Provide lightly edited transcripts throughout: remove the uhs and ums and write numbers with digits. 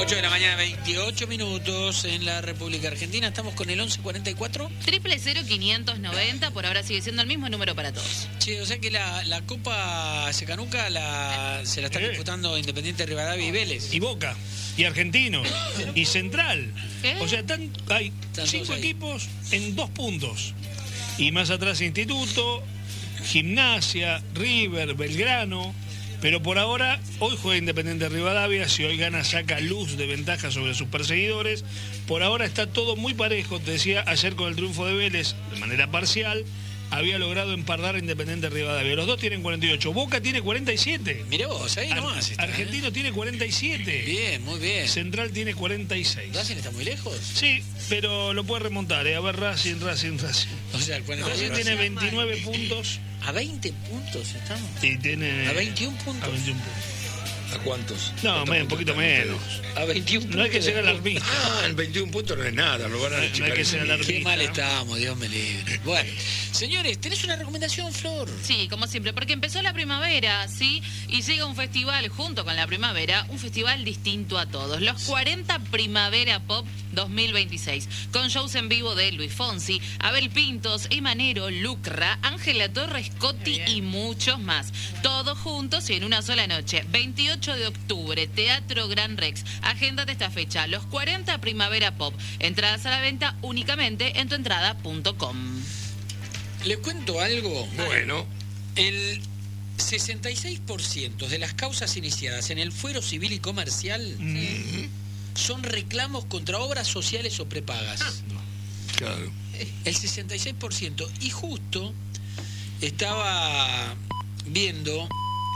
8 de la mañana, 28 minutos en la República Argentina. Estamos con el 1144. 00590, por ahora sigue siendo el mismo número para todos. Sí, o sea que la Copa Secanuca se la están disputando Independiente Rivadavia y Vélez. Y Boca, y Argentino, y Central. ¿Qué? O sea, hay 5 equipos en 2 puntos. Y más atrás Instituto, Gimnasia, River, Belgrano. Pero por ahora, hoy juega Independiente Rivadavia. Si hoy gana, saca luz de ventaja sobre sus perseguidores. Por ahora está todo muy parejo. Te decía, ayer con el triunfo de Vélez, de manera parcial, había logrado empardar a Independiente Rivadavia. Los dos tienen 48. Boca tiene 47. Mirá vos, ahí nomás está. Argentino tiene 47. Bien, muy bien. Central tiene 46. ¿Racing está muy lejos? Sí, pero lo puede remontar. A ver, Racing. O sea, Racing tiene 29 puntos. ¿A 20 puntos estamos? Y tiene... ¿A 21 puntos? A 21 puntos. ¿A cuántos? No, un poquito menos. A 21 puntos. No hay que ser alarmista. En 21 puntos no es nada, lo van a No hay que ser alarmista. Qué mal estamos, Dios me libre. Bueno, señores, ¿tenés una recomendación, Flor? Sí, como siempre, porque empezó la primavera, ¿sí? Y llega un festival junto con la primavera, un festival distinto a todos. Los 40 Primavera Pop 2026, con shows en vivo de Luis Fonsi, Abel Pintos, Emanero, Lucra, Ángela Torres, Cotti y muchos más. Todos juntos y en una sola noche. 28 de octubre, Teatro Gran Rex. Agéndate esta fecha, los 40 Primavera Pop. Entradas a la venta únicamente en tuentrada.com. Les cuento algo. Bueno. El 66% de las causas iniciadas en el fuero civil y comercial son reclamos contra obras sociales o prepagas. Claro. El 66%. Y justo estaba viendo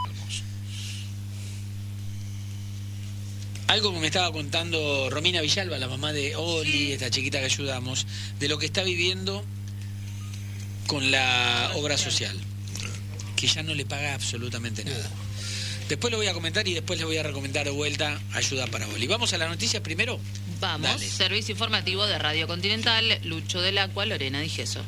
algo que me estaba contando Romina Villalba, la mamá de Oli, esta chiquita que ayudamos, de lo que está viviendo con la obra social, que ya no le paga absolutamente nada. Después lo voy a comentar y después les voy a recomendar de vuelta ayuda para Oli. ¿Vamos a las noticias primero? Vamos, Dale. Servicio informativo de Radio Continental, Lucho del Acua, Lorena Digeso.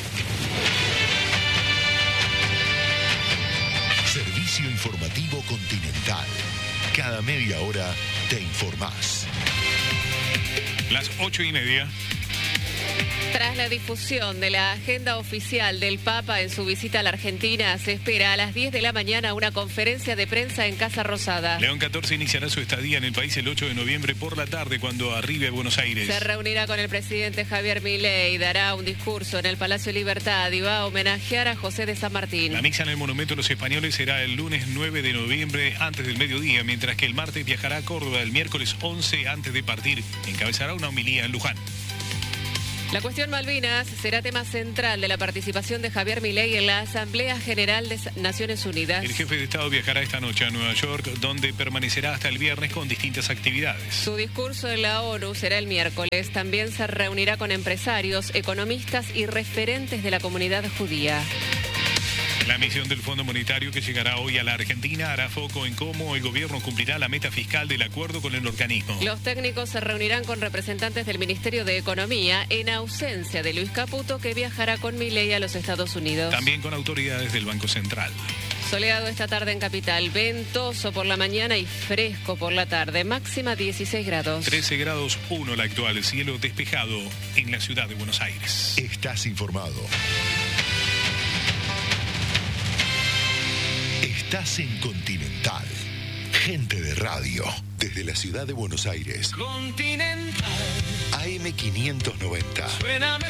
Servicio informativo Continental. Cada media hora te informás. Las 8:30. Tras la difusión de la agenda oficial del Papa en su visita a la Argentina, se espera a las 10 de la mañana una conferencia de prensa en Casa Rosada. León XIV iniciará su estadía en el país el 8 de noviembre por la tarde cuando arribe a Buenos Aires. Se reunirá con el presidente Javier Milei, dará un discurso en el Palacio Libertad y va a homenajear a José de San Martín. La misa en el Monumento a los Españoles será el lunes 9 de noviembre antes del mediodía, mientras que el martes viajará a Córdoba, el miércoles 11 antes de partir. Encabezará una homilía en Luján. La cuestión Malvinas será tema central de la participación de Javier Milei en la Asamblea General de Naciones Unidas. El jefe de Estado viajará esta noche a Nueva York, donde permanecerá hasta el viernes con distintas actividades. Su discurso en la ONU será el miércoles. También se reunirá con empresarios, economistas y referentes de la comunidad judía. La misión del Fondo Monetario que llegará hoy a la Argentina hará foco en cómo el gobierno cumplirá la meta fiscal del acuerdo con el organismo. Los técnicos se reunirán con representantes del Ministerio de Economía en ausencia de Luis Caputo, que viajará con Milei a los Estados Unidos. También con autoridades del Banco Central. Soleado esta tarde en Capital, ventoso por la mañana y fresco por la tarde, máxima 16 grados. 13 grados 1 la actual, cielo despejado en la ciudad de Buenos Aires. Estás informado. Estás en Continental. Gente de radio. Desde la ciudad de Buenos Aires. Continental. AM 590. Suena